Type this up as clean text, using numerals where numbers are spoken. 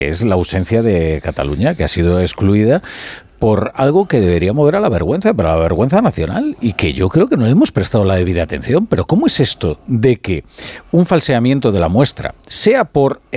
es la ausencia de Cataluña, que ha sido excluida por algo que debería mover a la vergüenza, pero a la vergüenza nacional, y que yo creo que no le hemos prestado la debida atención. Pero ¿cómo es esto de que un falseamiento de la muestra, sea por